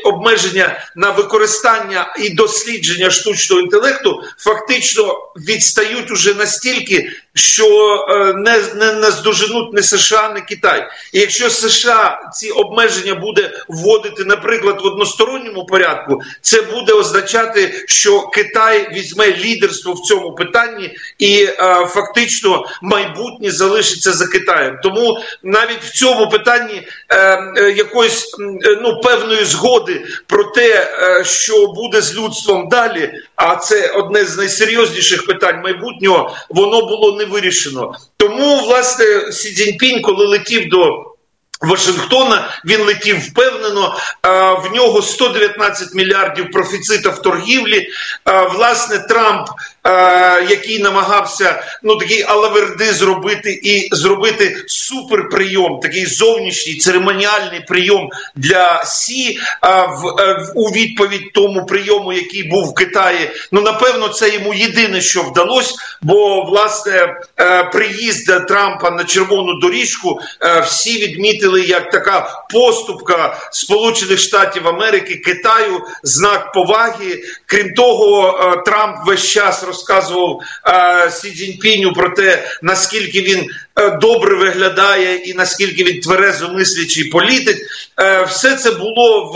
обмеження на використання і дослідження штучного інтелекту, фактично відстають уже настільки, що не наздоженуть ні США, ні Китай. І якщо США ці обмеження буде вводити, наприклад, в односторонньому порядку, це буде означати, що Китай візьме лідерство в цьому питанні і фактично майбутнє залишиться за Китаєм. Тому навіть в цьому питанні якоїсь певної згоди про те, що буде з людством далі, а це одне з найсерйозніших питань майбутнього, воно було не вирішено. Тому, власне, Сі Цзіньпінь, коли летів до Вашингтона, він летів впевнено, в нього 119 мільярдів профіцита в торгівлі. Власне, Трамп, який намагався такий алаверди зробити суперприйом, такий зовнішній церемоніальний прийом для Сі у відповідь тому прийому, який був в Китаї. Напевно, це йому єдине, що вдалося, бо, власне, приїзд Трампа на червону доріжку всі відмітили як така поступка Сполучених Штатів Америки Китаю, знак поваги. Крім того, Трамп весь час розказував Сі Цзіньпіню про те, наскільки він добре виглядає і наскільки він тверезо мислячий політик. Все це було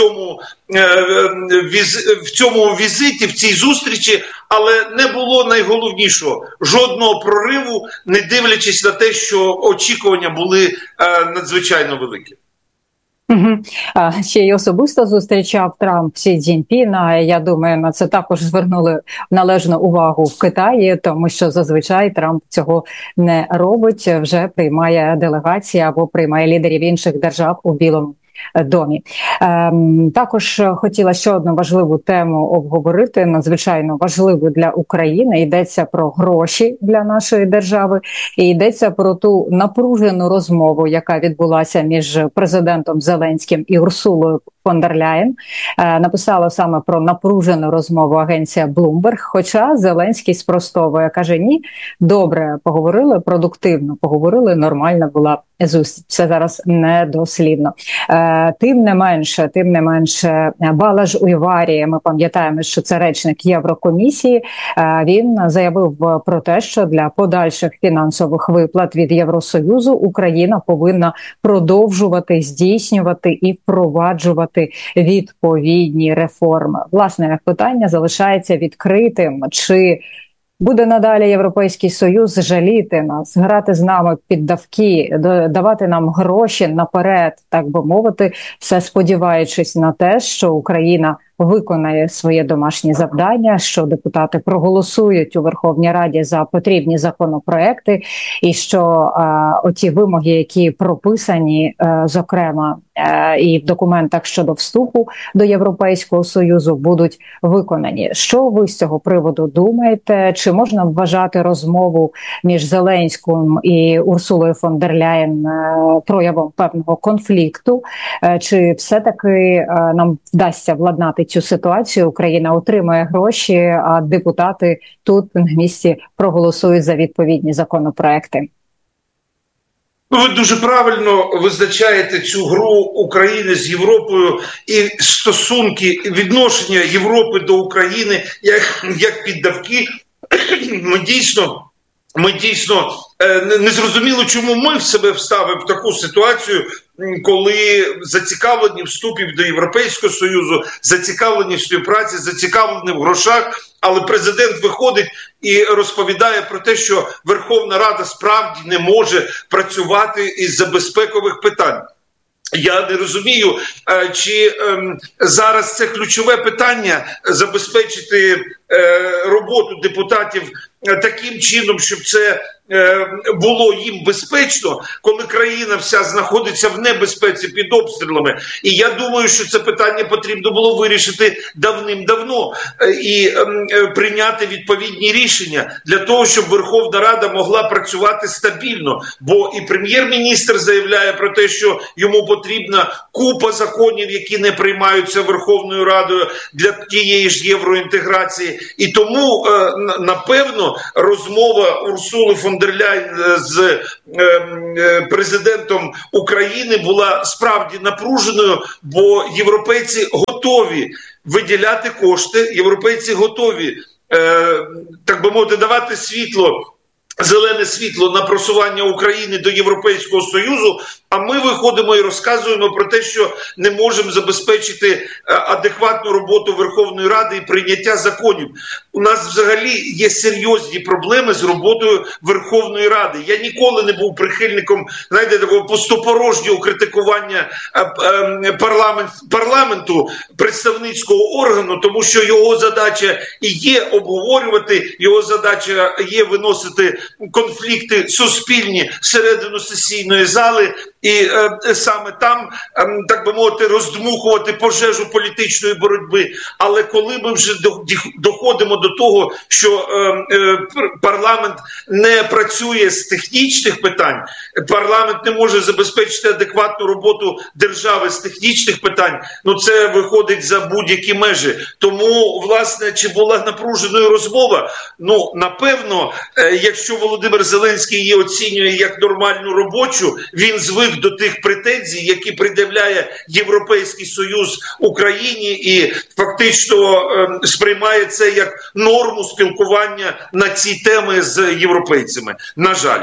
в цьому візиті, в цій зустрічі, але не було найголовнішого – жодного прориву, не дивлячись на те, що очікування були надзвичайно великі. Ще й особисто зустрічав Трамп Сі Цзіньпіна. Я думаю, на це також звернули належну увагу в Китаї, тому що зазвичай Трамп цього не робить, вже приймає делегації або приймає лідерів інших держав у Білому домі. Також хотіла ще одну важливу тему обговорити, надзвичайно важливу для України. Йдеться про гроші для нашої держави і йдеться про ту напружену розмову, яка відбулася між президентом Зеленським і Урсулою фон дер Ляєн. Написала саме про напружену розмову агенція Bloomberg, хоча Зеленський спростовує, каже, ні, добре поговорили, продуктивно поговорили, нормальна була зустріч. Це зараз недослівно. Тим не менше, Балаж Уйварі, ми пам'ятаємо, що це речник Єврокомісії, він заявив про те, що для подальших фінансових виплат від Євросоюзу Україна повинна продовжувати здійснювати і впроваджувати відповідні реформи. Власне, питання залишається відкритим, чи буде надалі Європейський Союз жаліти нас, грати з нами піддавки, давати нам гроші наперед, так би мовити, все сподіваючись на те, що Україна виконає своє домашнє завдання, що депутати проголосують у Верховній Раді за потрібні законопроекти, і що оті вимоги, які прописані, зокрема, і в документах щодо вступу до Європейського Союзу, будуть виконані. Що ви з цього приводу думаєте? Чи можна вважати розмову між Зеленським і Урсулою фон дер Ляєн проявом певного конфлікту? Чи все-таки нам вдасться владнати цю ситуацію, Україна отримає гроші, а депутати тут на місці проголосують за відповідні законопроекти? Ви дуже правильно визначаєте цю гру України з Європою і стосунки, відношення Європи до України як піддавки. Ми дійсно не зрозуміло, чому ми в себе вставимо в таку ситуацію, коли зацікавлені в вступі до Європейського Союзу, зацікавлені в співпраці, зацікавлені в грошах, але президент виходить і розповідає про те, що Верховна Рада справді не може працювати із безпекових питань. Я не розумію, чи зараз це ключове питання забезпечити роботу депутатів таким чином, щоб це було їм безпечно, коли країна вся знаходиться в небезпеці під обстрілами. І я думаю, що це питання потрібно було вирішити давним-давно і прийняти відповідні рішення для того, щоб Верховна Рада могла працювати стабільно. Бо і прем'єр-міністр заявляє про те, що йому потрібна купа законів, які не приймаються Верховною Радою для тієї ж євроінтеграції. І тому, напевно, дійсно розмова Урсули фон дер Ляйн з президентом України була справді напруженою, бо європейці готові виділяти кошти, європейці готові, так би мовити, давати зелене світло на просування України до Європейського Союзу, а ми виходимо і розказуємо про те, що не можемо забезпечити адекватну роботу Верховної Ради і прийняття законів. У нас взагалі є серйозні проблеми з роботою Верховної Ради. Я ніколи не був прихильником, знаєте, такого пустопорожнього критикування парламенту, представницького органу, тому що його задача і є обговорювати, його задача є виносити конфлікти суспільні всередину сесійної зали і саме там, так би мовити, роздмухувати пожежу політичної боротьби. Але коли ми вже доходимо до того, що парламент не працює з технічних питань, парламент не може забезпечити адекватну роботу держави з технічних питань, ну це виходить за будь-які межі. Тому, власне, чи була напруженою розмова? Ну, напевно, якщо Володимир Зеленський її оцінює як нормальну робочу, він звик до тих претензій, які пред'являє Європейський Союз Україні і фактично сприймає це як норму спілкування на ці теми з європейцями. На жаль.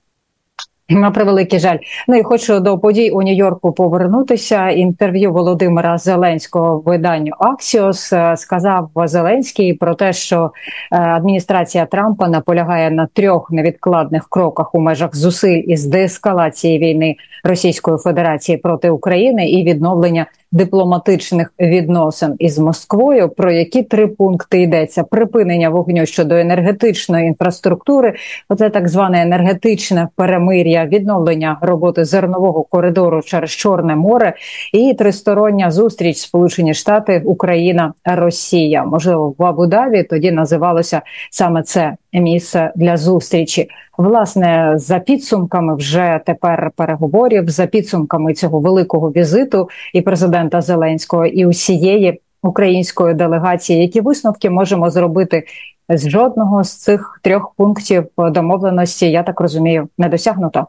На превеликий жаль. Ну і хочу до подій у Нью-Йорку повернутися. Інтерв'ю Володимира Зеленського виданню Axios. Сказав Зеленський про те, що адміністрація Трампа наполягає на 3 невідкладних кроках у межах зусиль із деескалації війни Російської Федерації проти України і відновлення дипломатичних відносин із Москвою. Про які 3 пункти йдеться? Припинення вогню щодо енергетичної інфраструктури, оце так зване енергетичне перемир'я, відновлення роботи зернового коридору через Чорне море і тристороння зустріч Сполучені Штати, Україна, Росія. Можливо, в Абу-Дабі тоді називалося саме це місце для зустрічі. Власне, за підсумками вже тепер переговорів, за підсумками цього великого візиту і президента Зеленського, і усієї української делегації, які висновки можемо зробити? З жодного з цих 3 пунктів домовленості, я так розумію, не досягнуто.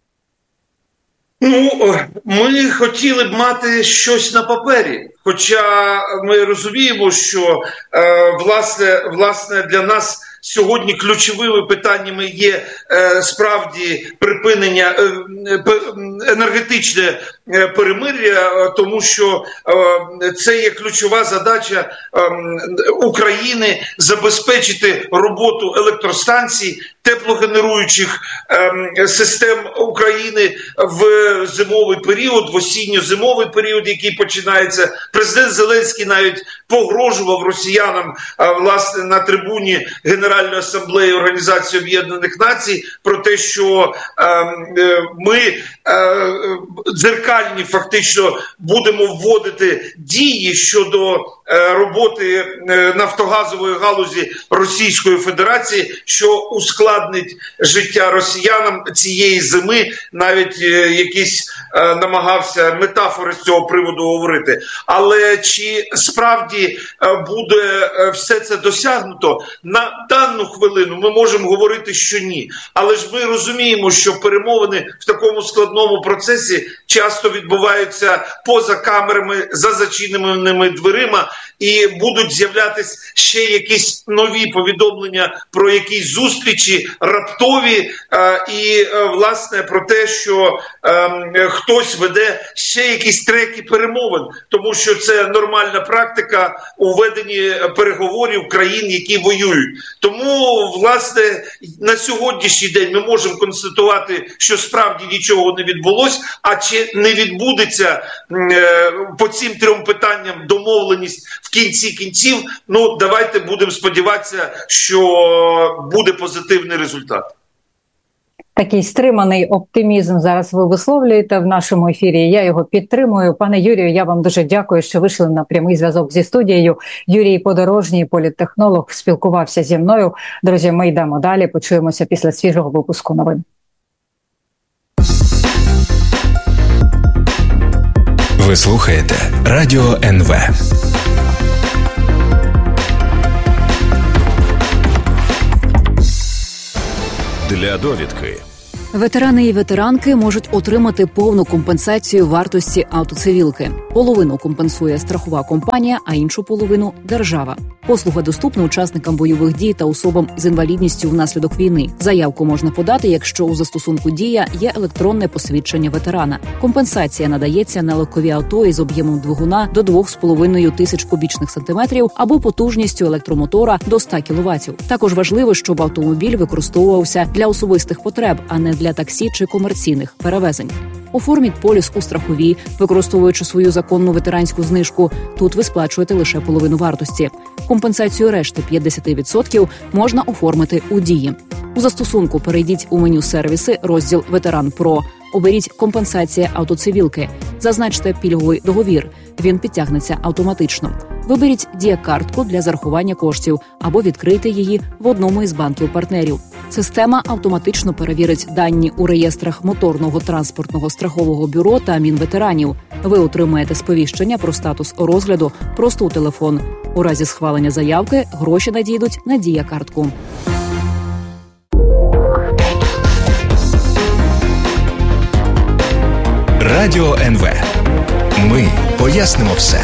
Ну, ми хотіли б мати щось на папері, хоча ми розуміємо, що власне для нас сьогодні ключовими питаннями є справді припинення енергетичне перемир'я, тому що це є ключова задача України забезпечити роботу електростанцій, теплогенеруючих систем України в зимовий період, в осінньо-зимовий період, який починається. Президент Зеленський навіть погрожував росіянам, власне, на трибуні Генеральної асамблеї Організації Об'єднаних Націй про те, що ми дзеркальні фактично будемо вводити дії щодо роботи нафтогазової галузі Російської Федерації, що ускладнить життя росіянам цієї зими. Навіть якийсь намагався метафори з цього приводу говорити. Але чи справді буде все це досягнуто? На дану хвилину ми можемо говорити, що ні. Але ж ми розуміємо, що перемовини в такому складному процесі часто відбуваються поза камерами, за зачиненими дверима, і будуть з'являтися ще якісь нові повідомлення про якісь зустрічі раптові і, власне, про те, що хтось веде ще якісь треки перемовин, тому що це нормальна практика у веденні переговорів країн, які воюють. Тому, власне, на сьогоднішній день ми можемо констатувати, що справді нічого не відбулося, а чи не відбудеться по цим 3 питанням домовленість в кінці кінців, ну, давайте будемо сподіватися, що буде позитивний результат. Такий стриманий оптимізм зараз ви висловлюєте в нашому ефірі. Я його підтримую. Пане Юрію, я вам дуже дякую, що вийшли на прямий зв'язок зі студією. Юрій Подорожній, політтехнолог, спілкувався зі мною. Друзі, ми йдемо далі. Почуємося після свіжого випуску новин. Ви слухаєте Радіо НВ. для довідки. Ветерани і ветеранки можуть отримати повну компенсацію вартості автоцивілки. Половину компенсує страхова компанія, а іншу половину – держава. Послуга доступна учасникам бойових дій та особам з інвалідністю внаслідок війни. Заявку можна подати, якщо у застосунку «Дія» є електронне посвідчення ветерана. Компенсація надається на легкові авто із об'ємом двигуна до 2,5 тисяч кубічних сантиметрів або потужністю електромотора до 100 кВт. Також важливо, щоб автомобіль використовувався для особистих потреб, а не для таксі чи комерційних перевезень. Оформіть поліс у страховій, використовуючи свою законну ветеранську знижку. Тут ви сплачуєте лише половину вартості. Компенсацію решти 50% можна оформити у «Дії». У застосунку перейдіть у меню «Сервіси», розділ «Ветеран Про». Оберіть «Компенсація автоцивілки». Зазначте пільговий договір. Він підтягнеться автоматично. Виберіть «Дія-картку» для зарахування коштів або відкрийте її в одному із банків-партнерів. Система автоматично перевірить дані у реєстрах Моторного транспортного страхового бюро та Мінветеранів. Ви отримаєте сповіщення про статус розгляду просто у телефон. У разі схвалення заявки гроші надійдуть на «Дія-картку». Радіо НВ. Ми пояснимо все.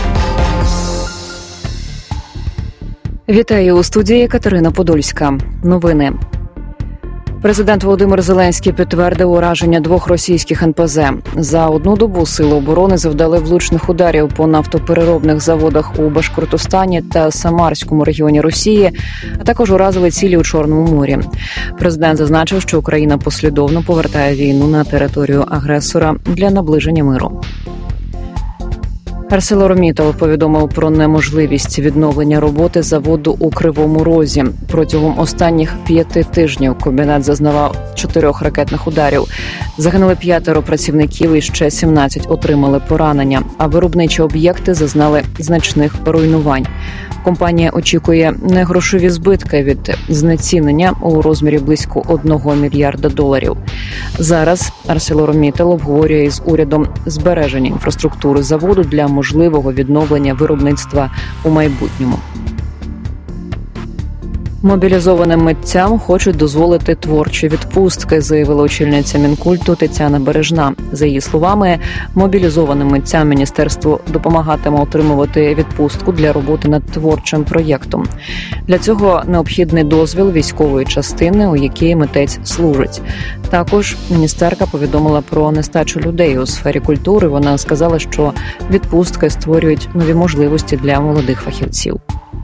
Вітаю у студії Катерина Подольська. Новини. Президент Володимир Зеленський підтвердив ураження 2 російських НПЗ. За одну добу Сили оборони завдали влучних ударів по нафтопереробних заводах у Башкортостані та Самарському регіоні Росії, а також уразили цілі у Чорному морі. Президент зазначив, що Україна послідовно повертає війну на територію агресора для наближення миру. ArcelorMittal повідомив про неможливість відновлення роботи заводу у Кривому Розі. Протягом останніх 5 тижнів комбінат зазнавав 4 ракетних ударів. Загинули 5 працівників і ще 17 отримали поранення, а виробничі об'єкти зазнали значних руйнувань. Компанія очікує негрошові збитки від знецінення у розмірі близько $1 мільярда. Зараз ArcelorMittal обговорює із урядом збереження інфраструктури заводу для можливого відновлення виробництва у майбутньому. Мобілізованим митцям хочуть дозволити творчі відпустки, заявила очільниця Мінкульту Тетяна Бережна. За її словами, мобілізованим митцям міністерство допомагатиме отримувати відпустку для роботи над творчим проєктом. Для цього необхідний дозвіл військової частини, у якій митець служить. Також міністерка повідомила про нестачу людей у сфері культури. Вона сказала, що відпустки створюють нові можливості для молодих фахівців.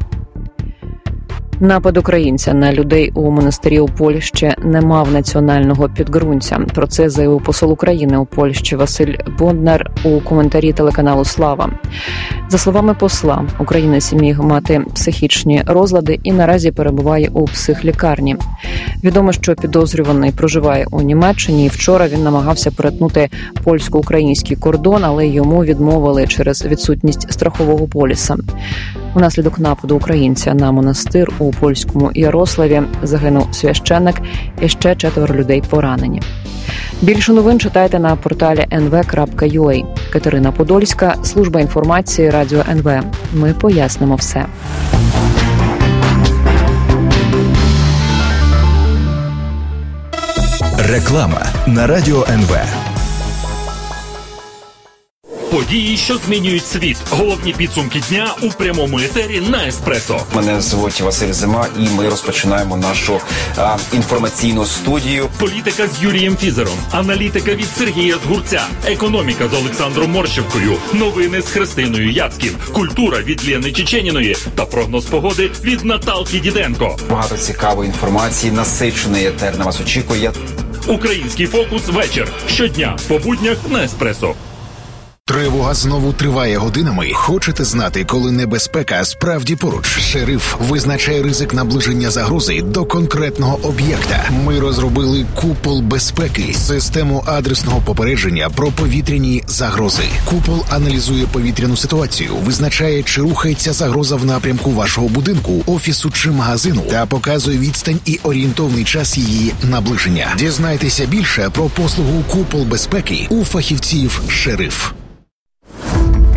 Напад українця на людей у монастирі у Польщі не мав національного підґрунтя. Про це заявив посол України у Польщі Василь Бонднар у коментарі телеканалу «Слава». За словами посла, українець міг мати психічні розлади і наразі перебуває у психлікарні. Відомо, що підозрюваний проживає у Німеччині і вчора він намагався перетнути польсько-український кордон, але йому відмовили через відсутність страхового поліса. Унаслідок нападу українця на монастир у польському Ярославі загинув священник і ще 4 людей поранені. Більше новин читайте на порталі nv.ua. Катерина Подольська, служба інформації Радіо НВ. Ми пояснимо все. Реклама на Радіо НВ. Події, що змінюють світ. Головні підсумки дня у прямому етері на Еспресо. Мене звуть Василь Зима, і ми розпочинаємо нашу інформаційну студію. Політика з Юрієм Фізером, аналітика від Сергія Згурця, економіка з Олександром Морщевкою, новини з Христиною Яцьків, культура від Лєни Чеченіної та прогноз погоди від Наталки Діденко. Багато цікавої інформації, насичений етер на вас очікує. Український фокус вечір. Щодня по буднях на Еспресо. Тривога знову триває годинами. Хочете знати, коли небезпека справді поруч? Шериф визначає ризик наближення загрози до конкретного об'єкта. Ми розробили «Купол безпеки» – систему адресного попередження про повітряні загрози. «Купол» аналізує повітряну ситуацію, визначає, чи рухається загроза в напрямку вашого будинку, офісу чи магазину, та показує відстань і орієнтовний час її наближення. Дізнайтеся більше про послугу «Купол безпеки» у фахівців «Шериф».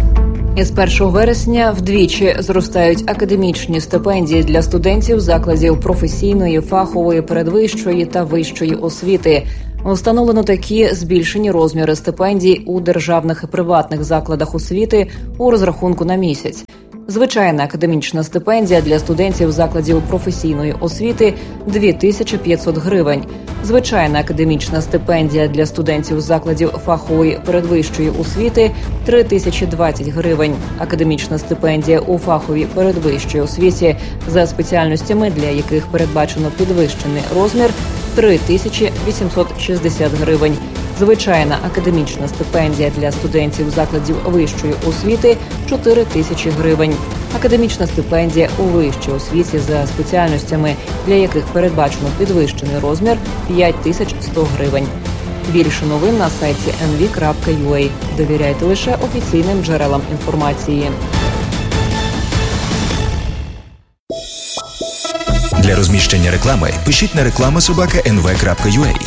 Із 1 вересня вдвічі зростають академічні стипендії для студентів закладів професійної, фахової, передвищої та вищої освіти. Встановлено такі збільшені розміри стипендій у державних і приватних закладах освіти у розрахунку на місяць. Звичайна академічна стипендія для студентів закладів професійної освіти – 2500 гривень. Звичайна академічна стипендія для студентів закладів фахової передвищої освіти – 3020 гривень. Академічна стипендія у фаховій передвищій освіті за спеціальностями, для яких передбачено підвищений розмір – 3860 гривень. Звичайна академічна стипендія для студентів закладів вищої освіти – 4000 гривень. Академічна стипендія у вищій освіті за спеціальностями, для яких передбачено підвищений розмір – 5100 гривень. Більше новин на сайті nv.ua. Довіряйте лише офіційним джерелам інформації. Для розміщення реклами пишіть на reklama@nv.ua.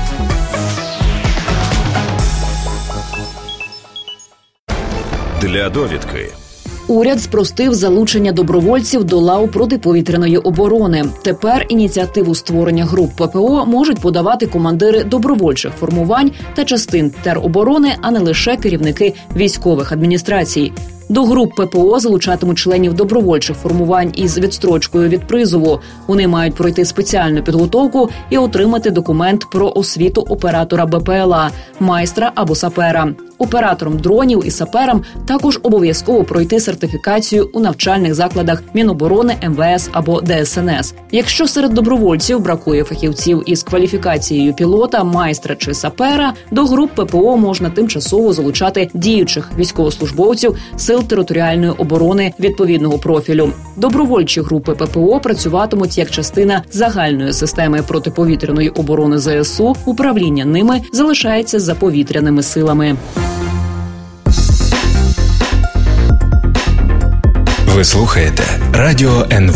Для довідки. Уряд спростив залучення добровольців до лав протиповітряної оборони. Тепер ініціативу створення груп ППО можуть подавати командири добровольчих формувань та частин тероборони, а не лише керівники військових адміністрацій. До груп ППО залучатимуть членів добровольчих формувань із відстрочкою від призову. Вони мають пройти спеціальну підготовку і отримати документ про освіту оператора БПЛА, майстра або сапера. Операторам дронів і саперам також обов'язково пройти сертифікацію у навчальних закладах Міноборони, МВС або ДСНС. Якщо серед добровольців бракує фахівців із кваліфікацією пілота, майстра чи сапера, до груп ППО можна тимчасово залучати діючих військовослужбовців Сил територіальної оборони відповідного профілю. Добровольчі групи ППО працюватимуть як частина загальної системи протиповітряної оборони ЗСУ. Управління ними залишається за повітряними силами. Ви слухаєте Радіо НВ.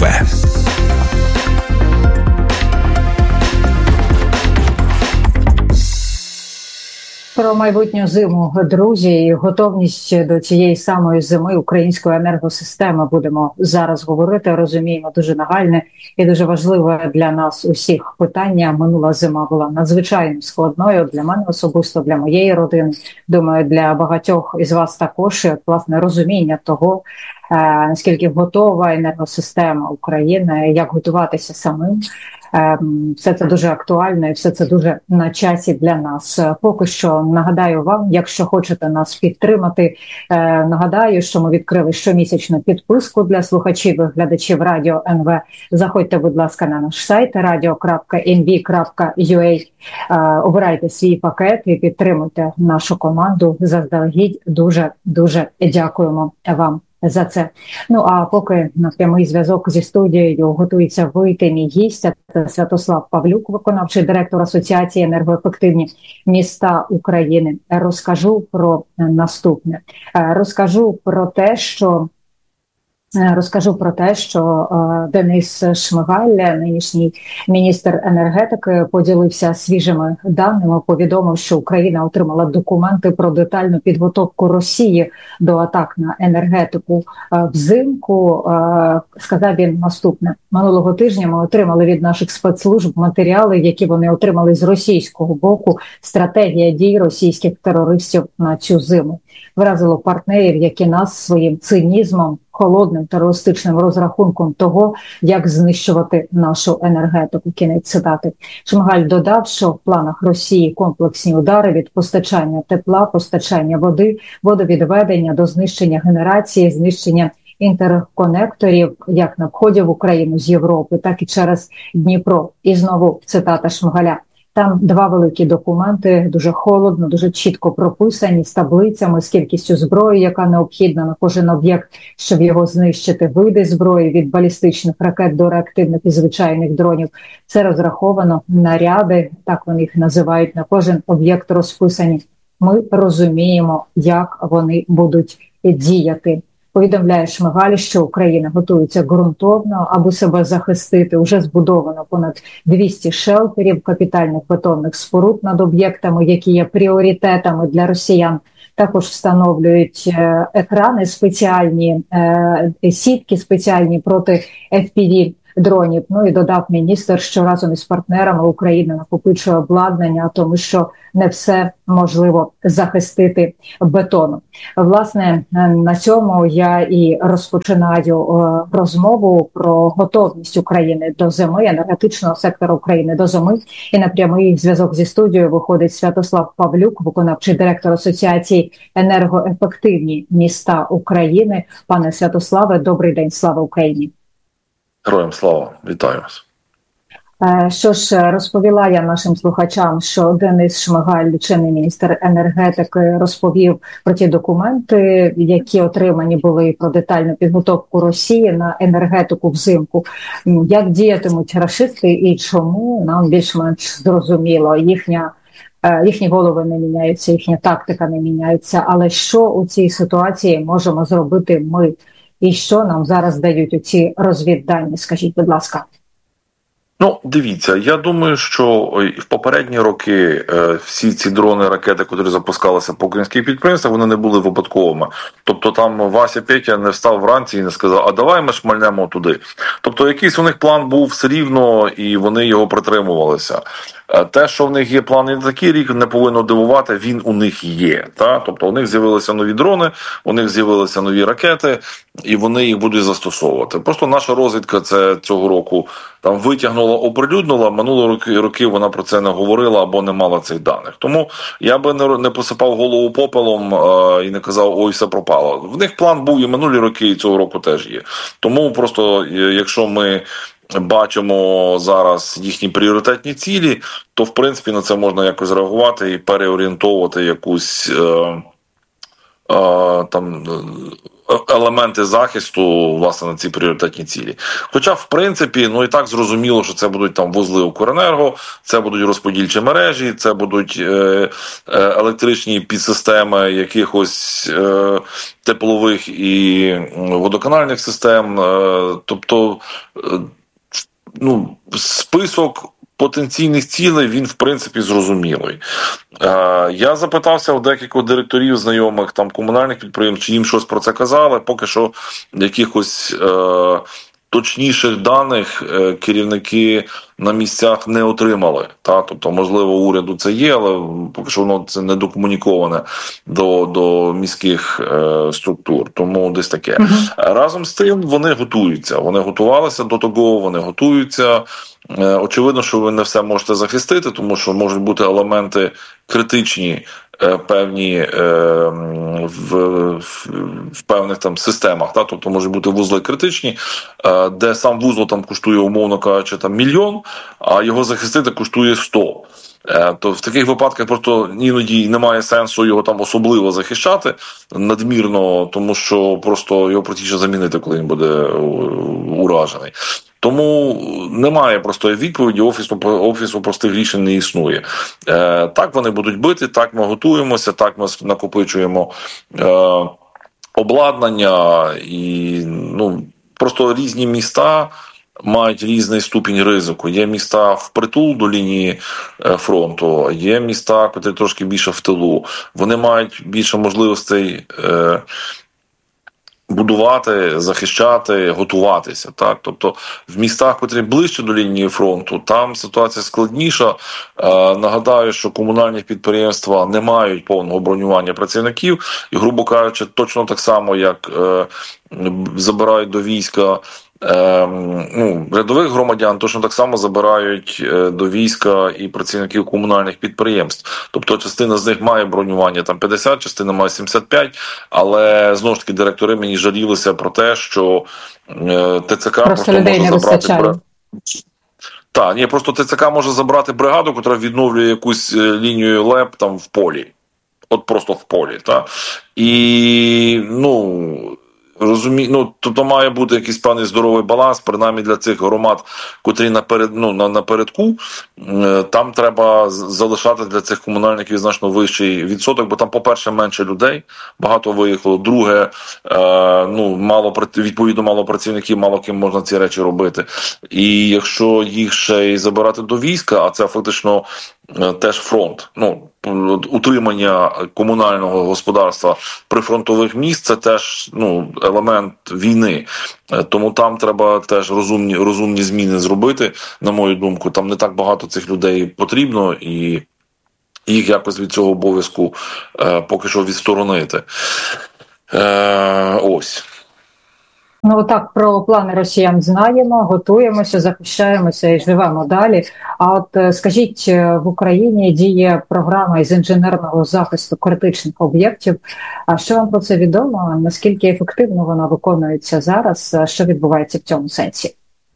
Про майбутню зиму, друзі, і готовність до цієї самої зими української енергосистеми будемо зараз говорити. Розуміємо, дуже нагальне і дуже важливе для нас усіх питання. Минула зима була надзвичайно складною для мене особисто, для моєї родини. Думаю, для багатьох із вас також. І, власне, розуміння того, наскільки готова енергосистема України, як готуватися самим. Все це дуже актуально і все це дуже на часі для нас. Поки що нагадаю вам, якщо хочете нас підтримати, нагадаю, що ми відкрили щомісячну підписку для слухачів і глядачів Радіо НВ. Заходьте, будь ласка, на наш сайт radio.nv.ua, обирайте свій пакет і підтримуйте нашу команду. Заздалегідь дуже дякуємо вам за це. Ну, а поки на прямий зв'язок зі студією готується вийти мій гість, це Святослав Павлюк, виконавчий директор Асоціації енергоефективні міста України. Розкажу про наступне. Розкажу про те, що Денис Шмигаль, нинішній міністр енергетики, поділився свіжими даними, повідомив, що Україна отримала документи про детальну підготовку Росії до атак на енергетику взимку. Сказав він наступне. Минулого тижня ми отримали від наших спецслужб матеріали, які вони отримали з російського боку. Стратегія дій російських терористів на цю зиму. Вразило партнерів, які нас своїм цинізмом, холодним терористичним розрахунком того, як знищувати нашу енергетику. Кінець цитати. Шмигаль додав, що в планах Росії комплексні удари від постачання тепла, постачання води, водовідведення до знищення генерації, знищення інтерконекторів як на вході в Україну з Європи, так і через Дніпро. І знову цитата Шмигаля. Там два великі документи, дуже холодно, дуже чітко прописані, з таблицями, з кількістю зброї, яка необхідна на кожен об'єкт, щоб його знищити, види зброї від балістичних ракет до реактивних і звичайних дронів. Це розраховано, наряди, так вони їх називають, на кожен об'єкт розписані. Ми розуміємо, як вони будуть діяти. Повідомляє Шмигаль, що Україна готується ґрунтовно, аби себе захистити. Уже збудовано понад 200 шелтерів, капітальних бетонних споруд над об'єктами, які є пріоритетами для росіян. Також встановлюють екрани, спеціальні сітки, спеціальні проти FPV-дронів. Ну і додав міністр, що разом із партнерами Україна накопичує обладнання, тому що не все можливо захистити бетоном. Власне, на цьому я і розпочинаю розмову про готовність України до зими, енергетичного сектору України до зими. І на прямий зв'язок зі студією виходить Святослав Павлюк, виконавчий директор Асоціації «Енергоефективні міста України». Пане Святославе, добрий день, слава Україні! Героям слава, вітаю вас. Що ж, розповіла я нашим слухачам, що Денис Шмигаль, чинний міністр енергетики, розповів про ті документи, які отримані були про детальну підготовку Росії на енергетику взимку. Як діятимуть рашисти і чому, нам більш-менш зрозуміло. Їхні голови не міняються, їхня тактика не міняється. Але що у цій ситуації можемо зробити ми? І що нам зараз дають у ці розвіддані? Скажіть, будь ласка. Ну, дивіться, я думаю, що в попередні роки всі ці дрони, ракети, які запускалися по українських підприємствах, вони не були випадковими. Тобто там Вася Петя не встав вранці і не сказав, а давай ми шмальнемо туди. Тобто якийсь у них план був все рівно, і вони його притримувалися. Те, що в них є плани на такий рік, не повинно дивувати, він у них є. Та? Тобто у них з'явилися нові дрони, у них з'явилися нові ракети, і вони їх будуть застосовувати. Просто наша розвідка це цього року там витягнула, оприлюднила, минулі роки вона про це не говорила або не мала цих даних. Тому я би не посипав голову попелом і не казав, ой, все пропало. В них план був і минулі роки, і цього року теж є. Тому просто, якщо ми бачимо зараз їхні пріоритетні цілі, то в принципі на це можна якось реагувати і переорієнтовувати якусь там елементи захисту, власне, на ці пріоритетні цілі. Хоча, в принципі, ну і так зрозуміло, що це будуть там вузли Укренерго, це будуть розподільчі мережі, це будуть електричні підсистеми якихось теплових і водоканальних систем. Тобто, ну, список потенційних цілей, він, в принципі, зрозумілий. Я запитався у декількох директорів знайомих там комунальних підприємств, чи їм щось про це казали, поки що якихось точніших даних керівники на місцях не отримали. Та? Тобто, можливо, уряду це є, але поки що воно це не докомуніковане до міських структур. Тому десь таке. Разом з тим, вони готуються. Вони готувалися до того, вони готуються. Очевидно, що ви не все можете захистити, тому що можуть бути елементи критичні, певні в певних там системах, та? Тобто можуть бути вузли критичні, де сам вузол там коштує, умовно кажучи, там 1 мільйон, а його захистити коштує 100. То в таких випадках просто іноді немає сенсу його там особливо захищати надмірно, тому що просто його простіше замінити, коли він буде уражений. Тому немає простої відповіді, офісу простих рішень не існує. Так вони будуть бити, так ми готуємося, так ми накопичуємо обладнання і ну просто різні міста мають різний ступінь ризику. Є міста впритул до лінії фронту, є міста, які трошки більше в тилу. Вони мають більше можливостей будувати, захищати, готуватися. Так? Тобто в містах, які ближче до лінії фронту, там ситуація складніша. Нагадаю, що комунальні підприємства не мають повного бронювання працівників і, грубо кажучи, точно так само, як забирають до війська рядових громадян, точно так само забирають до війська і працівників комунальних підприємств. Тобто частина з них має бронювання там 50, частина має 75, але знову ж таки директори мені жалілися про те, що ТЦК просто може забрати просто ТЦК може забрати бригаду, яка відновлює якусь лінію ЛЕП там в полі. От просто в полі, так? І, тобто має бути якийсь певний здоровий баланс, принаймні для цих громад, котрі напередку, там треба залишати для цих комунальників значно вищий відсоток, бо там, по-перше, менше людей, багато виїхало, друге, відповідно, мало працівників, мало ким можна ці речі робити. І якщо їх ще й забирати до війська, а це фактично теж фронт, утримання комунального господарства прифронтових міст, це теж елемент війни. Тому там треба теж розумні зміни зробити, на мою думку. Там не так багато цих людей потрібно, і їх якось від цього обов'язку поки що відсторонити. Ось. Так, про плани росіян знаємо, готуємося, захищаємося і живемо далі. А от скажіть, в Україні діє програма із інженерного захисту критичних об'єктів. А що вам про це відомо? Наскільки ефективно вона виконується зараз? Що відбувається в цьому сенсі?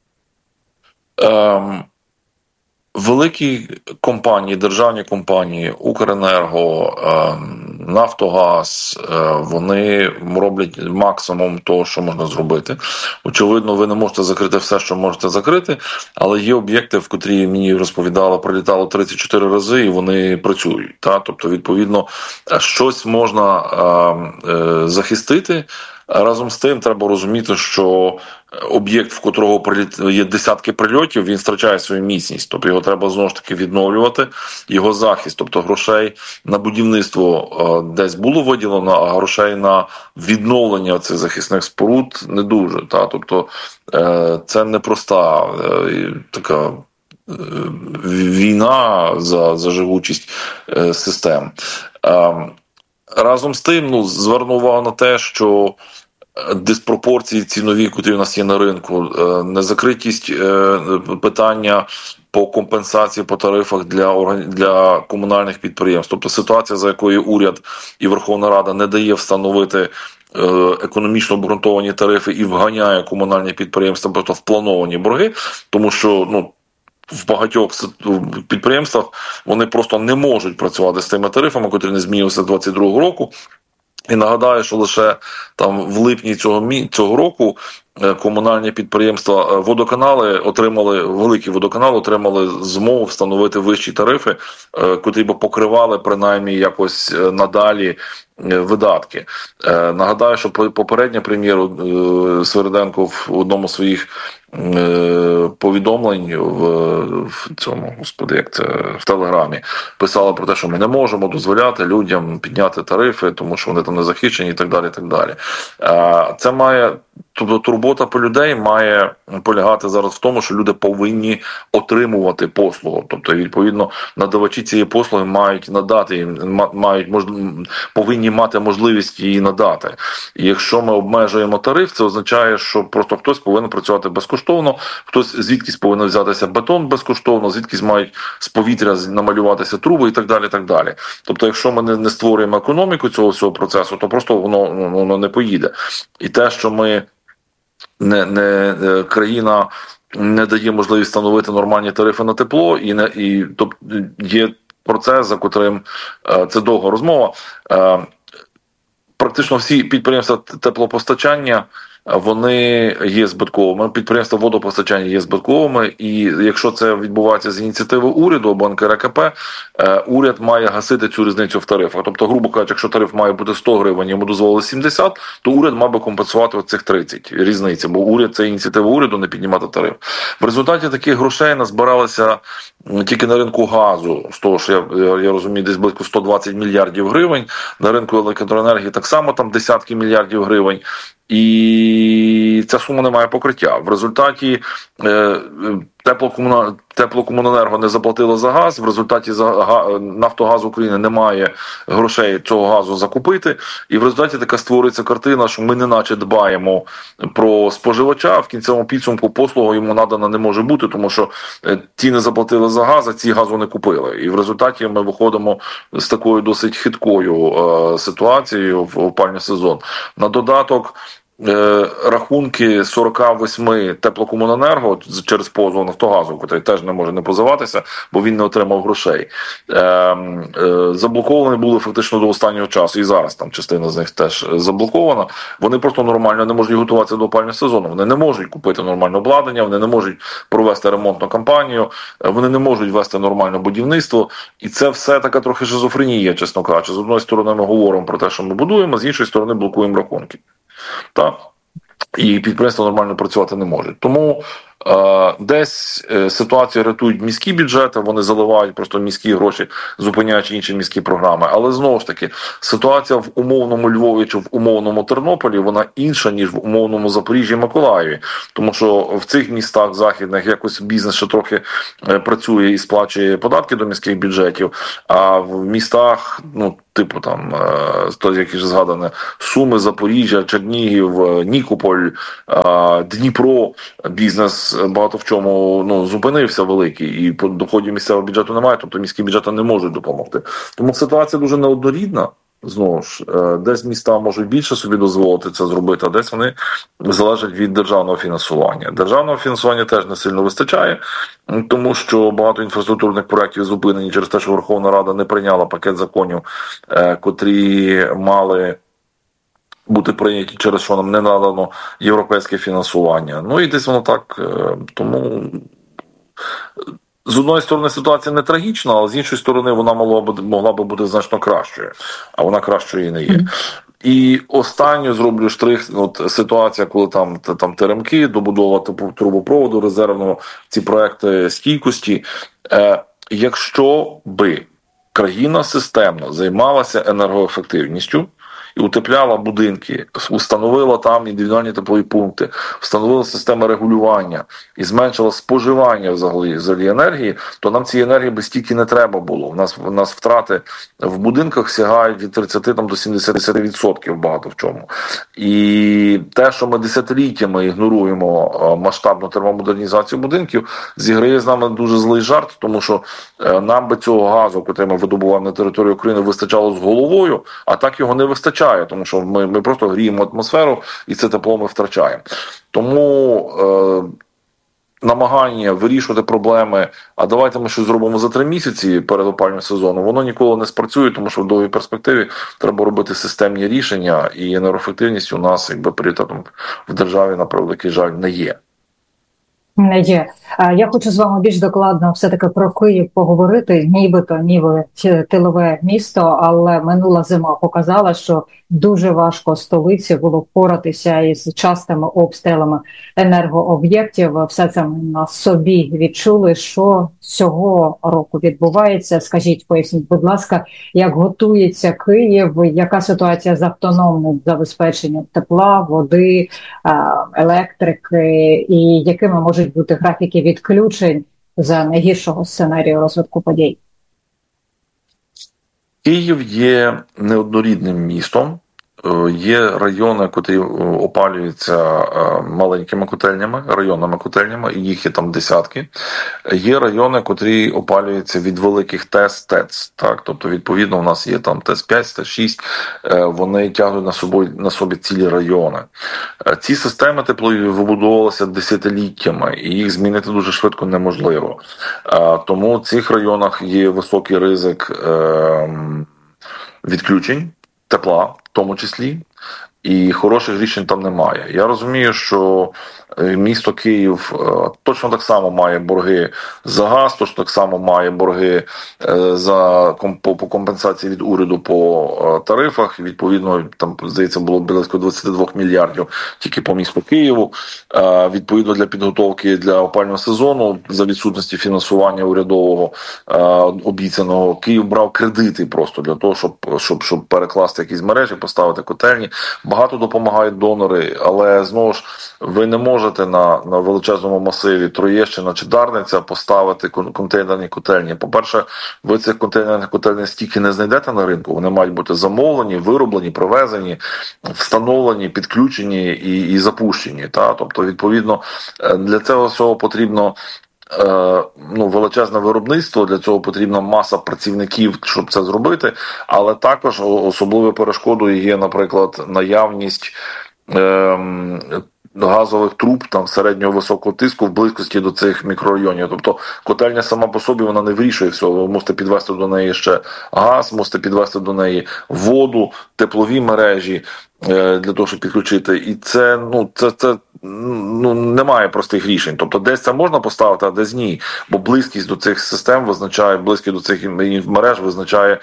Великі компанії, державні компанії, Укренерго, Нафтогаз, вони роблять максимум того, що можна зробити. Очевидно, ви не можете закрити все, що можете закрити, але є об'єкти, в котрі мені розповідали, прилітало 34 рази, і вони працюють. Тобто, відповідно, щось можна захистити. Разом з тим, треба розуміти, що об'єкт, в котрого є десятки прильотів, він втрачає свою міцність. Тобто його треба знову ж таки відновлювати, його захист. Тобто грошей на будівництво десь було виділено, а грошей на відновлення цих захисних споруд не дуже. Тобто це непроста така війна за живучість систем. Разом з тим, зверну увагу на те, що диспропорції цінові, які у нас є на ринку, незакритість питання по компенсації по тарифах для комунальних підприємств. Тобто ситуація, за якою уряд і Верховна Рада не дає встановити економічно обґрунтовані тарифи і вганяє комунальні підприємства просто в плановані борги, тому що в багатьох підприємствах вони просто не можуть працювати з тими тарифами, які не змінилися з 2022 року. І нагадаю, що лише там в липні цього року комунальні підприємства, великі водоканали отримали змогу встановити вищі тарифи, котрі б покривали принаймні якось надалі видатки. Нагадаю, що попередній прем'єр Свириденко в одному з своїх повідомлень в цьому, в Телеграмі писала про те, що ми не можемо дозволяти людям підняти тарифи, тому що вони там не захищені і так далі, і так далі. Це має, тобто турбота по людей має полягати зараз в тому, що люди повинні отримувати послугу. Тобто, відповідно, надавачі цієї послуги мають надати, повинні мати можливість її надати. І якщо ми обмежуємо тариф, це означає, що просто хтось повинен працювати безкоштовно, хтось звідкись повинен взятися бетон безкоштовно, звідкись мають з повітря намалюватися труби і так далі, і так далі. Тобто, якщо ми не створюємо економіку цього всього процесу, то просто воно не поїде. І те, що ми країна не дає можливість встановити нормальні тарифи на тепло, тобто є процес, за котрим це довга розмова. Практично всі підприємства теплопостачання, вони є збитковими, підприємства водопостачання є збитковими, і якщо це відбувається з ініціативи уряду або НКРЕКП, уряд має гасити цю різницю в тарифах. Тобто, грубо кажучи, якщо тариф має бути 100 гривень, йому дозволили 70, то уряд мав би компенсувати оцих 30 різниці, бо уряд, це ініціатива уряду не піднімати тариф. В результаті таких грошей назбиралося тільки на ринку газу, з того, що я розумію, десь близько 120 мільярдів гривень, на ринку електроенергії так само там десятки мільярдів гривень. І ця сума не має покриття. В результаті Теплокомуненерго не заплатило за газ, в результаті Нафтогаз України немає грошей цього газу закупити, і в результаті така створюється картина, що ми неначе дбаємо про споживача, в кінцевому підсумку послуга йому надана не може бути, тому що ті не заплатили за газ, а ці газу не купили. І в результаті ми виходимо з такою досить хиткою ситуацією в опалювальний сезон. На додаток, рахунки 48 теплокомуненерго через позов Нафтогазу, який теж не може не позиватися, бо він не отримав грошей. Заблоковані були фактично до останнього часу, і зараз там частина з них теж заблокована. Вони просто нормально не можуть готуватися до опалювального сезону. Вони не можуть купити нормальне обладнання, вони не можуть провести ремонтну кампанію, вони не можуть вести нормальне будівництво. І це все така трохи шизофренія, чесно кажучи. З одної сторони ми говоримо про те, що ми будуємо, з іншої сторони блокуємо рахунки. Так? І підприємства нормально працювати не можуть. Тому десь ситуацію рятують міські бюджети, вони заливають просто міські гроші, зупиняючи інші міські програми. Але знову ж таки, ситуація в умовному Львові чи в умовному Тернополі, вона інша, ніж в умовному Запоріжжі і Миколаєві. Тому що в цих містах західних якось бізнес ще трохи працює і сплачує податки до міських бюджетів, а в містах, типу там, як вже згадане, Суми, Запоріжжя, Чернігів, Нікополь, Дніпро, бізнес багато в чому зупинився великий, і по доходів місцевого бюджету немає, тобто міські бюджети не можуть допомогти. Тому ситуація дуже неоднорідна. Знову ж, десь міста можуть більше собі дозволити це зробити, а десь вони залежать від державного фінансування. Державного фінансування теж не сильно вистачає, тому що багато інфраструктурних проєктів зупинені через те, що Верховна Рада не прийняла пакет законів, котрі мали бути прийняті, через що нам не надано європейське фінансування. І десь воно так, тому... З одної сторони ситуація не трагічна, але з іншої сторони вона могла би бути значно кращою, а вона кращою і не є. І останню зроблю штрих, ситуація, коли там теремки, добудова трубопроводу резервного, ці проекти стійкості. Якщо би країна системно займалася енергоефективністю, і утепляла будинки, встановила там індивідуальні теплові пункти, встановила системи регулювання і зменшила споживання взагалі енергії, то нам цієї енергії би стільки не треба було. У нас втрати в будинках сягають від 30 до 70% багато в чому. І те, що ми десятиліттями ігноруємо масштабну термомодернізацію будинків, зіграє з нами дуже злий жарт, тому що нам би цього газу, який ми видобуваємо на території України, вистачало з головою, а так його не вистачає. Тому що ми просто гріємо атмосферу і це тепло ми втрачаємо. Тому намагання вирішувати проблеми, а давайте ми щось зробимо за 3 місяці перед опалювальним сезоном, воно ніколи не спрацює, тому що в довгій перспективі треба робити системні рішення, і енергоефективність у нас пріоритетом в державі, на превеликий жаль, не є. Не є. Я хочу з вами більш докладно все-таки про Київ поговорити. Нібито тилове місто, але минула зима показала, що дуже важко столиці було впоратися із частими обстрілами енергооб'єктів. Все це ми на собі відчули, що цього року відбувається. Скажіть, поясніть, будь ласка, як готується Київ, яка ситуація з автономним забезпеченням тепла, води, електрики, і якими можуть бути графіки відключень за найгіршого сценарію розвитку подій? Київ є неоднорідним містом. Є райони, які опалюються маленькими котельнями, районними котельнями, і їх є там десятки. Є райони, які опалюються від великих ТЕС. Так? Тобто, відповідно, у нас є там ТЕС-5, ТЕС-6, вони тягнуть на собі цілі райони. Ці системи теплові вибудовувалися десятиліттями, і їх змінити дуже швидко неможливо. Тому в цих районах є високий ризик відключень тепла, в тому числі, і хороших рішень там немає. Я розумію, що місто Київ точно так само має борги за газ, точно так само має борги по компенсації від уряду по тарифах. Відповідно, там, здається, було близько 22 мільярдів тільки по місту Києву. Відповідно, для підготовки для опалювального сезону, за відсутності фінансування урядового обіцяного, Київ брав кредити просто для того, щоб перекласти якісь мережі, поставити котельні. Багато допомагають донори, але, знову ж, ви не можете на величезному масиві Троєщина чи Дарниця поставити контейнерні котельні. По-перше, ви цих контейнерних котельні стільки не знайдете на ринку, вони мають бути замовлені, вироблені, привезені, встановлені, підключені і запущені. Тобто, відповідно, для цього всього потрібно величезне виробництво, для цього потрібна маса працівників, щоб це зробити, але також особливою перешкодою є, наприклад, наявність газових труб там середнього високого тиску в близькості до цих мікрорайонів. Тобто котельня сама по собі вона не вирішує всього. Ви мусите підвести до неї ще газ, мусите підвести до неї воду, теплові мережі для того, щоб підключити. І це немає простих рішень. Тобто десь це можна поставити, а десь ні. Бо близькість до цих систем визначає, близькість до цих мереж визначає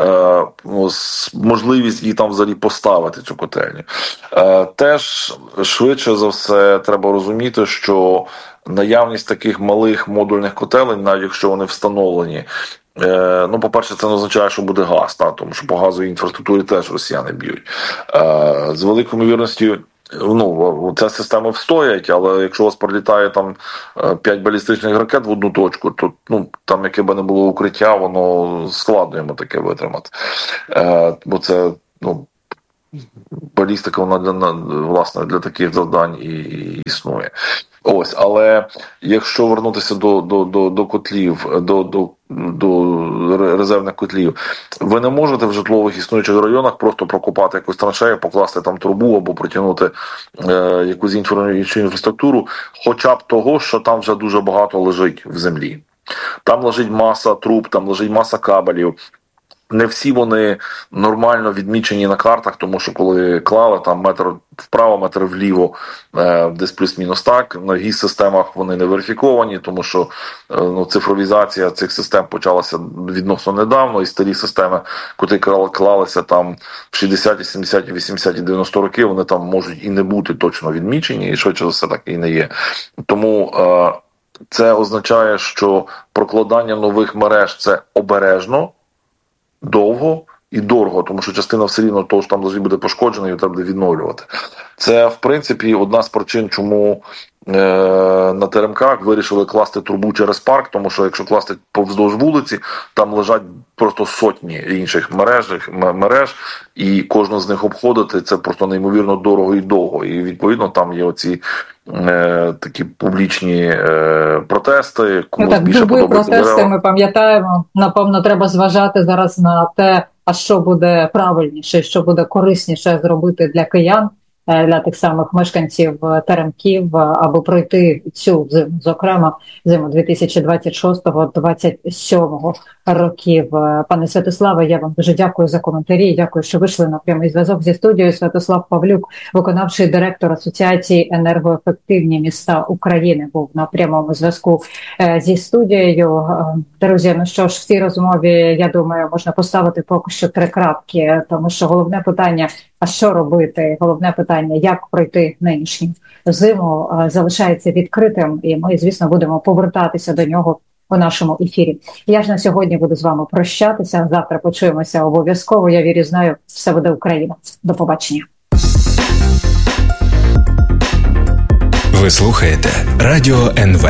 можливість її там взагалі поставити, цю котельню. Теж швидше за все треба розуміти, що наявність таких малих модульних котелень, навіть якщо вони встановлені, по-перше, це не означає, що буде газ, тому що по газовій інфраструктурі теж росіяни б'ють. З великою ймовірністю, ця система встоять, але якщо у вас прилітає там 5 балістичних ракет в одну точку, то там яке би не було укриття, воно складно йому таке витримати. Бо це, балістика, вона власне для таких завдань і існує. Ось, але якщо вернутися до котлів, до резервних котлів, ви не можете в житлових існуючих районах просто прокопати якусь траншею, покласти там трубу або протягнути якусь іншу інфраструктуру, хоча б того, що там вже дуже багато лежить в землі. Там лежить маса труб, там лежить маса кабелів. Не всі вони нормально відмічені на картах, тому що коли клали там метр вправо, метр вліво, десь плюс-мінус так, на ГІС-системах вони не верифіковані, тому що цифровізація цих систем почалася відносно недавно, і старі системи, котрі клалися там в 60-ті, 70-ті, 80-ті, 90-ті роки, вони там можуть і не бути точно відмічені, і швидше за все так і не є. Тому це означає, що прокладання нових мереж – це обережно, довго і дорого, тому що частина все рівно того, що там буде пошкоджена, і треба буде відновлювати. Це, в принципі, одна з причин, чому на теремках вирішили класти трубу через парк, тому що якщо класти повздовж вулиці, там лежать просто сотні інших мереж, і кожну з них обходити, це просто неймовірно дорого і довго. І, відповідно, там є оці такі публічні протести. Комусь більше подобається протести, ми пам'ятаємо. Напевно, треба зважати зараз на те, а що буде правильніше, що буде корисніше зробити для киян, для тих самих мешканців теремків, аби пройти цю зиму, зокрема зиму 2026-2027 років. Пане Святославе, я вам дуже дякую за коментарі, дякую, що вийшли на прямий зв'язок зі студією. Святослав Павлюк, виконавчий директор Асоціації енергоефективні міста України, був на прямому зв'язку зі студією. Друзі, що ж, в цій розмові, я думаю, можна поставити поки що 3 крапки, тому що головне питання, а що робити? Головне питання, як пройти нинішню зиму, залишається відкритим, і ми, звісно, будемо повертатися до нього у нашому ефірі. Я ж на сьогодні буду з вами прощатися. Завтра почуємося обов'язково. Я вірю, знаю, все буде Україна. До побачення. Ви слухаєте Радіо НВ.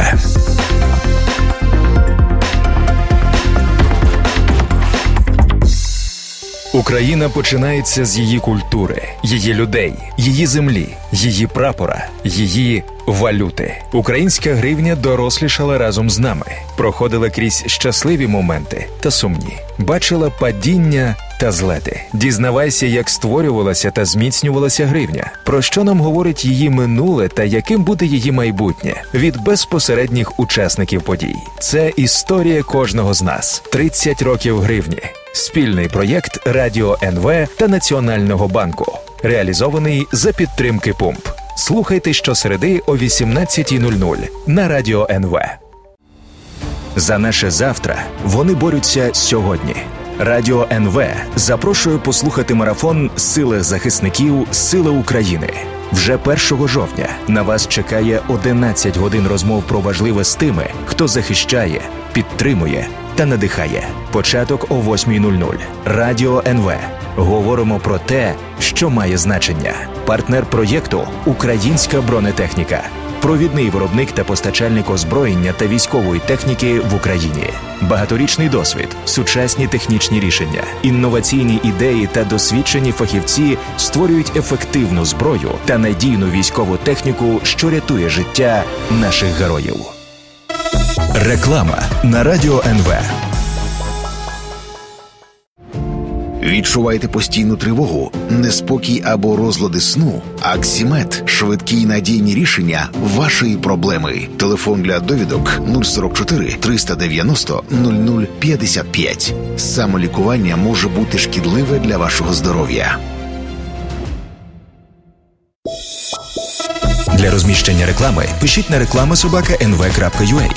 Україна починається з її культури, її людей, її землі, її прапора, її валюти. Українська гривня дорослішала разом з нами, проходила крізь щасливі моменти та сумні, бачила падіння та злети. Дізнавайся, як створювалася та зміцнювалася гривня, про що нам говорить її минуле та яким буде її майбутнє від безпосередніх учасників подій. Це історія кожного з нас. 30 років гривні. Спільний проєкт Радіо НВ та Національного банку. Реалізований за підтримки ПУМП. Слухайте щосереди о 18:00 на Радіо НВ. За наше завтра вони борються сьогодні. Радіо НВ запрошує послухати марафон «Сили захисників. Сили України». Вже 1 жовтня на вас чекає 11 годин розмов про важливе з тими, хто захищає, підтримує та надихає. Початок о 8:00. Радіо НВ. Говоримо про те, що має значення. Партнер проєкту «Українська бронетехніка». Провідний виробник та постачальник озброєння та військової техніки в Україні. Багаторічний досвід, сучасні технічні рішення, інноваційні ідеї та досвідчені фахівці створюють ефективну зброю та надійну військову техніку, що рятує життя наших героїв. Реклама на Радіо НВ. Відчуваєте постійну тривогу, неспокій або розлади сну? Аксімед – швидкі й надійні рішення вашої проблеми. Телефон для довідок 044 390 0055. Самолікування може бути шкідливе для вашого здоров'я. Для розміщення реклами пишіть на reklama@nv.ua.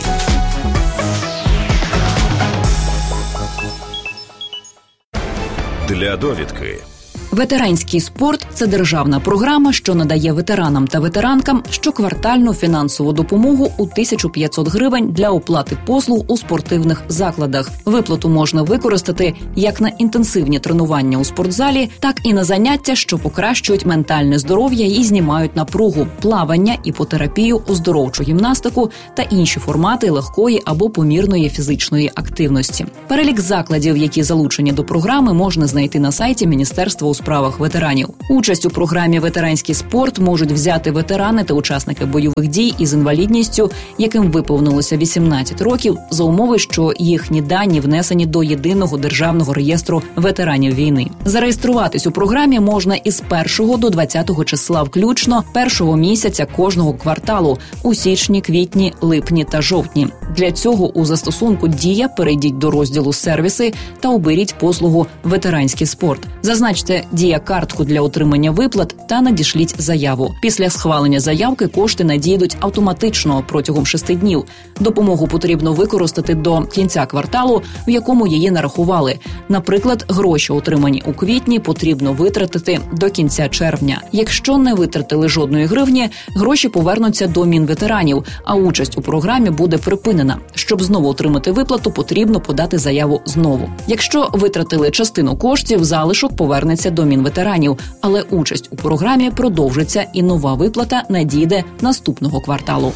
Для довідки. Ветеранський спорт – це державна програма, що надає ветеранам та ветеранкам щоквартальну фінансову допомогу у 1500 гривень для оплати послуг у спортивних закладах. Виплату можна використати як на інтенсивні тренування у спортзалі, так і на заняття, що покращують ментальне здоров'я і знімають напругу, плавання, іпотерапію, оздоровчу гімнастику та інші формати легкої або помірної фізичної активності. Перелік закладів, які залучені до програми, можна знайти на сайті Міністерства у справах ветеранів. Участь у програмі «Ветеранський спорт» можуть взяти ветерани та учасники бойових дій із інвалідністю, яким виповнилося 18 років, за умови, що їхні дані внесені до Єдиного державного реєстру ветеранів війни. Зареєструватись у програмі можна із 1 до 20 числа включно першого місяця кожного кварталу у січні, квітні, липні та жовтні. Для цього у застосунку «Дія» перейдіть до розділу «Сервіси» та оберіть послугу «Ветеранський спорт». Зазначте «Дія-картку» для отримання виплат та надішліть заяву. Після схвалення заявки кошти надійдуть автоматично протягом 6 днів. Допомогу потрібно використати до кінця кварталу, в якому її нарахували. Наприклад, гроші, отримані у квітні, потрібно витратити до кінця червня. Якщо не витратили жодної гривні, гроші повернуться до Мінветеранів, а участь у програмі буде припинена. Щоб знову отримати виплату, потрібно подати заяву знову. Якщо витратили частину коштів, залишок повернеться до Мінветеранів, але участь у програмі продовжиться і нова виплата надійде наступного кварталу.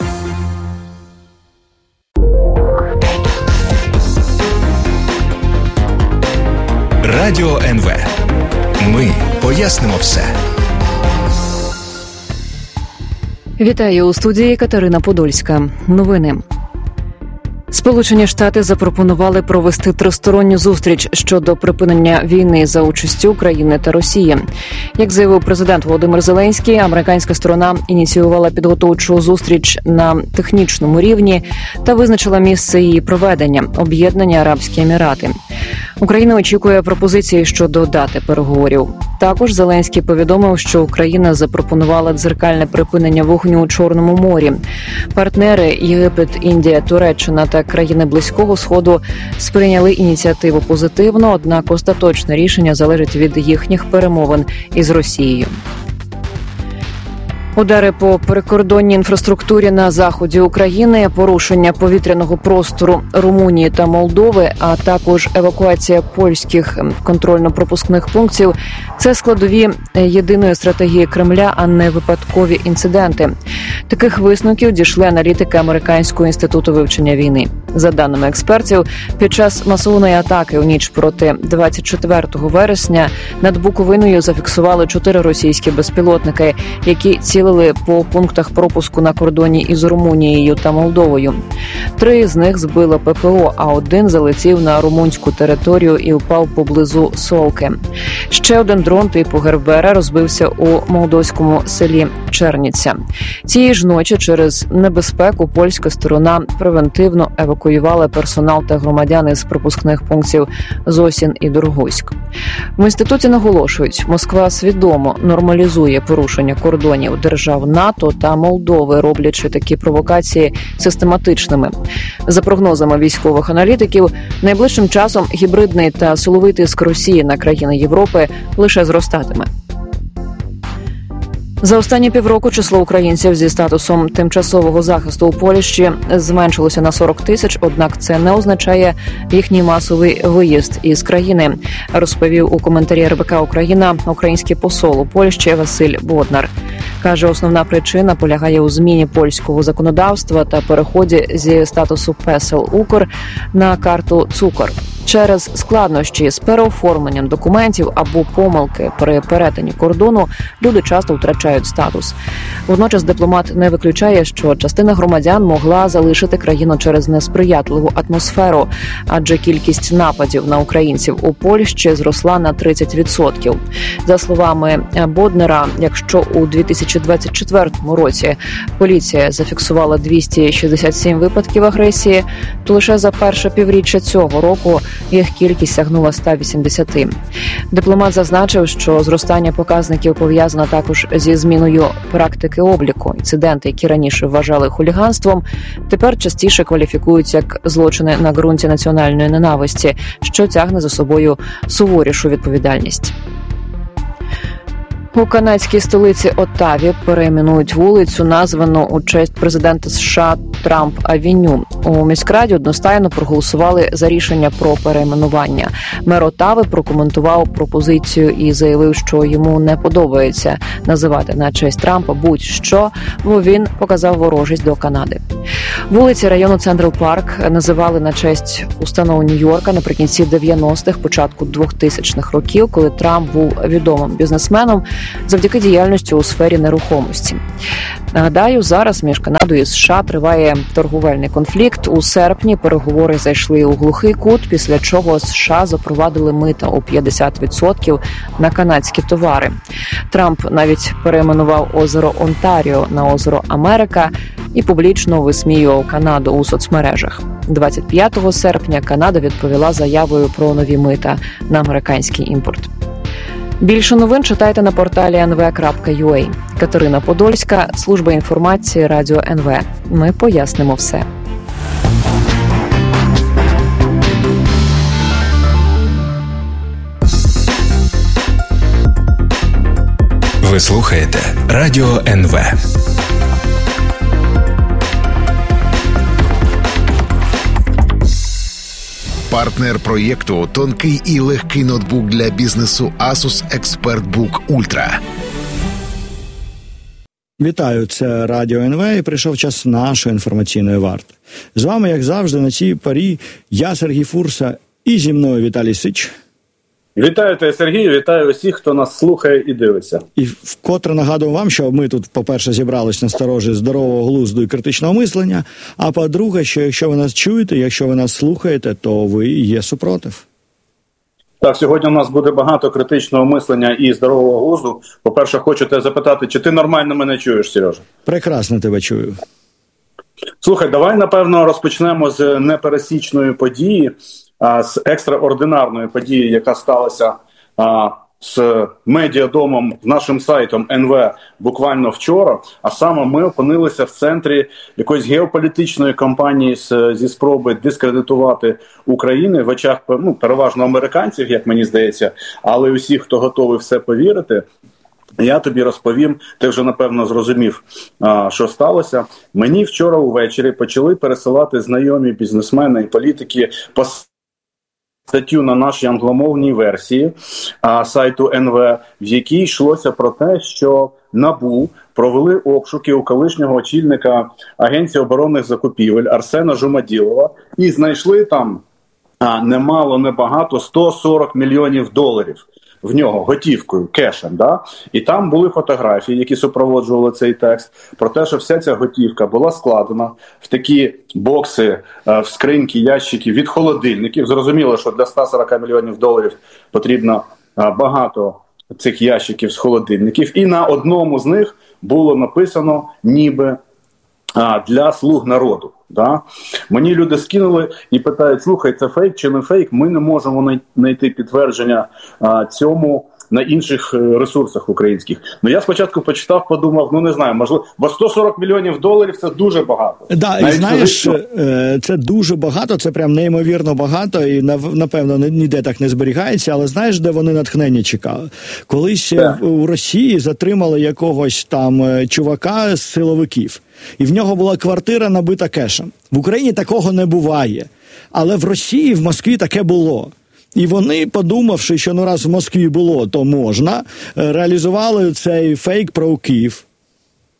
Радіо НВ. Ми пояснимо все. Вітаю у студії Катерина Подольська. Новини. Сполучені Штати запропонували провести тристоронню зустріч щодо припинення війни за участю України та Росії. Як заявив президент Володимир Зеленський, американська сторона ініціювала підготовчу зустріч на технічному рівні та визначила місце її проведення – Об'єднані Арабські Емірати. Україна очікує пропозиції щодо дати переговорів. Також Зеленський повідомив, що Україна запропонувала дзеркальне припинення вогню у Чорному морі. Партнери – Єгипет, Індія, Туреччина та країни Близького Сходу – сприйняли ініціативу позитивно, однак остаточне рішення залежить від їхніх перемовин із Росією. Удари по прикордонній інфраструктурі на заході України, порушення повітряного простору Румунії та Молдови, а також евакуація польських контрольно-пропускних пунктів – це складові єдиної стратегії Кремля, а не випадкові інциденти. Таких висновків дійшли аналітики Американського інституту вивчення війни. За даними експертів, під час масованої атаки у ніч проти 24 вересня над Буковиною зафіксували 4 російські безпілотники, які цілили по пунктах пропуску на кордоні із Румунією та Молдовою. 3 з них збило ППО, а 1 залетів на румунську територію і впав поблизу Солки. Ще один дрон типу Гербера розбився у молдовському селі Черніця. Цієї ж ночі через небезпеку польська сторона превентивно евакуювала персонал та громадян із пропускних пунктів Зосін і Дорогуськ. В інституті наголошують, Москва свідомо нормалізує порушення кордонів держав НАТО та Молдови, роблячи такі провокації систематичними. За прогнозами військових аналітиків, найближчим часом гібридний та силовий тиск Росії на країни Європи лише зростатиме. За останні півроку число українців зі статусом тимчасового захисту у Польщі зменшилося на 40 тисяч, однак це не означає їхній масовий виїзд із країни, розповів у коментарі РБК «Україна» український посол у Польщі Василь Боднар. Каже, основна причина полягає у зміні польського законодавства та переході зі статусу ПЕСЕЛ-УКР на карту ЦУКР. Через складнощі з переоформленням документів або помилки при перетині кордону люди часто втрачають статус. Водночас дипломат не виключає, що частина громадян могла залишити країну через несприятливу атмосферу, адже кількість нападів на українців у Польщі зросла на 30%. За словами Боднера, якщо у 2024 році поліція зафіксувала 267 випадків агресії, то лише за перше півріччя цього року їх кількість сягнула 180. Дипломат зазначив, що зростання показників пов'язано також зі зміною практики обліку. Інциденти, які раніше вважали хуліганством, тепер частіше кваліфікують як злочини на ґрунті національної ненависті, що тягне за собою суворішу відповідальність. У канадській столиці Оттаві перейменують вулицю, названу у честь президента США Трамп-Авеню. У міськраді одностайно проголосували за рішення про перейменування. Мер Оттави прокоментував пропозицію і заявив, що йому не подобається називати на честь Трампа будь-що, бо він показав ворожість до Канади. Вулиці району Централ Парк називали на честь установ Нью-Йорка наприкінці 90-х, початку 2000-х років, коли Трамп був відомим бізнесменом завдяки діяльності у сфері нерухомості. Нагадаю, зараз між Канадою і США триває торговельний конфлікт. У серпні переговори зайшли у глухий кут, після чого США запровадили мита у 50% на канадські товари. Трамп навіть перейменував озеро Онтаріо на озеро Америка і публічно висміював Канаду у соцмережах. 25 серпня Канада відповіла заявою про нові мита на американський імпорт. Більше новин читайте на порталі nv.ua. Катерина Подольська, служба інформації Радіо НВ. Ми пояснимо все. Ви слухаєте Радіо НВ. Партнер проєкту – тонкий і легкий ноутбук для бізнесу Asus ExpertBook Ultra. Вітаю, це Радіо НВ і прийшов час нашої інформаційної варти. З вами, як завжди, на цій парі я, Сергій Фурса, і зі мною Віталій Сич. Вітаю тебе, Сергію, вітаю усіх, хто нас слухає і дивиться. І вкотре нагадую вам, що ми тут, по-перше, зібрались на сторожі здорового глузду і критичного мислення, а по-друге, що якщо ви нас чуєте, якщо ви нас слухаєте, то ви є супротив. Так, сьогодні у нас буде багато критичного мислення і здорового глузду. По-перше, хочу тебе запитати, чи ти нормально мене чуєш, Сережа? Прекрасно тебе чую. Слухай, давай, напевно, розпочнемо з непересічної події, з екстраординарної події, яка сталася з медіадомом, з нашим сайтом НВ буквально вчора. А саме ми опинилися в центрі якоїсь геополітичної кампанії зі спроби дискредитувати Україну в очах, переважно американців, як мені здається, але усіх, хто готовий все повірити. Я тобі розповім, ти вже, напевно, зрозумів, що сталося. Мені вчора увечері почали пересилати знайомі бізнесмени і політики статтю на нашій англомовній версії сайту НВ, в якій йшлося про те, що НАБУ провели обшуки у колишнього очільника Агенції оборонних закупівель Арсена Жумаділова і знайшли там немало, небагато, 140 мільйонів доларів в нього готівкою, кешем, да? І там були фотографії, які супроводжували цей текст, про те, що вся ця готівка була складена в такі бокси, в скриньки, ящики від холодильників. Зрозуміло, що для 140 мільйонів доларів потрібно багато цих ящиків з холодильників. І на одному з них було написано ніби для слуг народу. Да? Мені люди скинули і питають, слухай, це фейк чи не фейк? Ми не можемо знайти підтвердження цьому на інших ресурсах українських. Ну я спочатку почитав, подумав, не знаю, можливо, бо 140 мільйонів доларів це дуже багато. Да, і знаєш, це дуже багато, це прям неймовірно багато і напевно ніде так не зберігається, але знаєш, де вони натхнення чекали? Колись у Росії затримали якогось там чувака з силовиків. І в нього була квартира набита кешем. В Україні такого не буває. Але в Росії, в Москві таке було. І вони, подумавши, що раз в Москві було, то можна, реалізували цей фейк про Київ.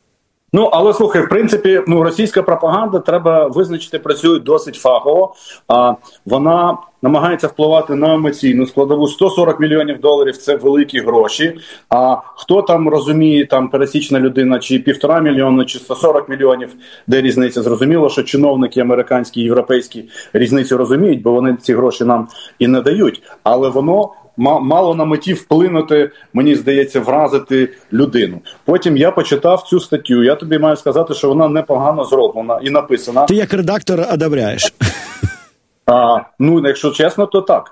Ну, але слухай, в принципі, російська пропаганда, треба визначити, працює досить фахово. Вона намагається впливати на емоційну складову. 140 мільйонів доларів – це великі гроші. А хто там розуміє, там пересічна людина, чи 1,5 мільйона, чи 140 мільйонів, де різниця? Зрозуміло, що чиновники американські, європейські різницю розуміють, бо вони ці гроші нам і не дають. Але воно мало на меті вплинути, мені здається, вразити людину. Потім я почитав цю статтю, я тобі маю сказати, що вона непогано зроблена і написана. Ти як редактор одобряєш? Якщо чесно, то так.